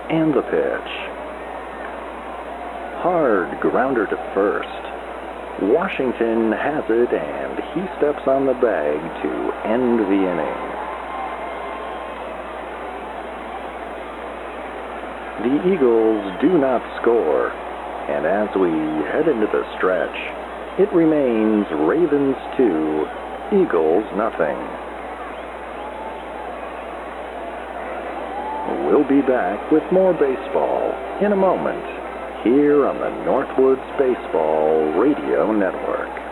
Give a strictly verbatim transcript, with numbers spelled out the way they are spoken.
And the pitch. Hard grounder to first. Washington has it, and he steps on the bag to end the inning. The Eagles do not score, and as we head into the stretch, it remains Ravens two, Eagles nothing. We'll be back with more baseball in a moment here on the Northwoods Baseball Radio Network.